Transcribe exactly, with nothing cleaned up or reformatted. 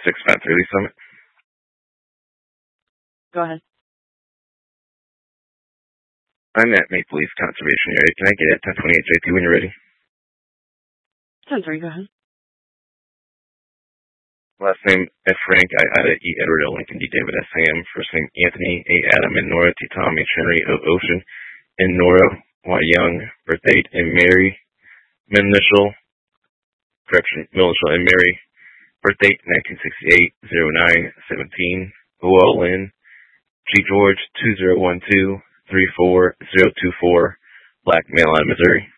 six five three Lee Summit. Go ahead. I'm at Maple Leaf Conservation Area. Can I get it? ten twenty-eight J P when you're ready. ten three, go ahead. Last name F. Frank, I. Ida, E. Edward, L. Lincoln, D. David, S. Sam. First name Anthony, A. Adam, and Nora, T. Tom, H. Henry, O. Ocean, and Nora, Y. Young. Birth date, and Mary. Middle correction, middle initial, and Mary. Birth date, nineteen sixty-eight, oh nine seventeen. O. L. Lynn. G. George, two zero one two, three four zero two four. Black, male, out of Missouri.